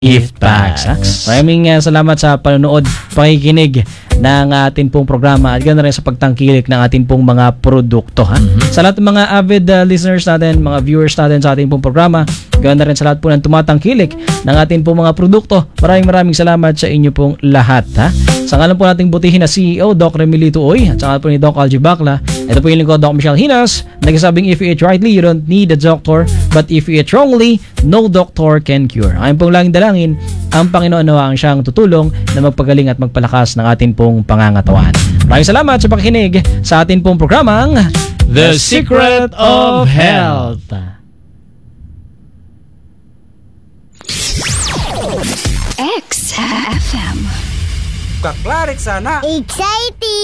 gift bags. Maraming salamat sa panonood, pakikinig ng ating pong programa at ganoon rin sa pagtangkilik ng ating pong mga produkto. Sa lahat ng mga avid listeners natin, mga viewers natin sa ating pong programa, ganoon rin sa lahat po ng tumatangkilik ng ating pong mga produkto, maraming salamat sa inyo pong lahat. Sa ngalan po nating butihin na CEO, Doc Remilito Oy, at sa ngalan po ni Doc Algie Bacla, ito po yung lingkod, Doc Michelle Hinas, nagsasabing if you eat rightly, you don't need a doctor, but if you eat wrongly, no doctor can cure. Ayon pong laging dalangin, ang Panginoon nawa ang siyang tutulong na magpagaling at magpalakas ng ating pong pangangatawan. Maraming salamat sa pakikinig sa ating pong programang The Secret of Health. XFM. Kaklarik sana. Exciting!